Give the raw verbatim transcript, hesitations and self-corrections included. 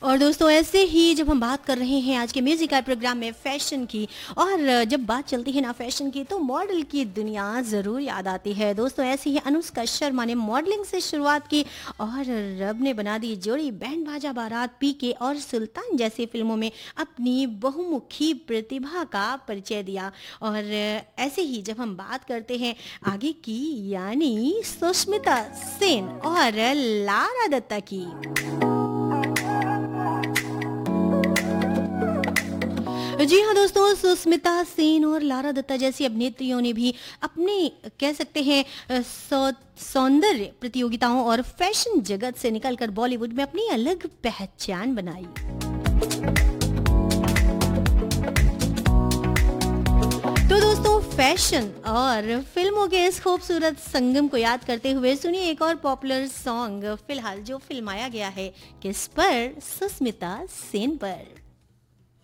और दोस्तों ऐसे ही जब हम बात कर रहे हैं आज के म्यूजिक आर प्रोग्राम में फैशन की, और जब बात चलती है ना फैशन की, तो मॉडल की दुनिया ज़रूर याद आती है। दोस्तों ऐसे ही अनुष्का शर्मा ने मॉडलिंग से शुरुआत की और रब ने बना दी जोड़ी। बैंड बाजा बारात, पीके और सुल्तान जैसी फिल्मों में अपनी बहुमुखी प्रतिभा का परिचय दिया। और ऐसे ही जब हम बात करते हैं आगे की, यानी सुष्मिता सेन और लारा दत्ता की, जी हाँ दोस्तों, सुष्मिता सेन और लारा दत्ता जैसी अभिनेत्रियों ने भी अपने कह सकते हैं सौंदर्य प्रतियोगिताओं और फैशन जगत से निकलकर बॉलीवुड में अपनी अलग पहचान बनाई। तो दोस्तों फैशन और फिल्मों के इस खूबसूरत संगम को याद करते हुए सुनिए एक और पॉपुलर सॉन्ग, फिलहाल जो फिल्माया गया है किस पर, सुष्मिता सेन पर।